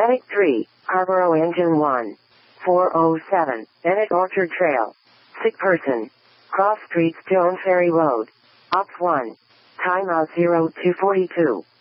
Panic 3, Harborough Engine 1. 407, Bennett Orchard Trail. Sick person. Cross Street Stone Ferry Road. Ops 1. Timeout 0242.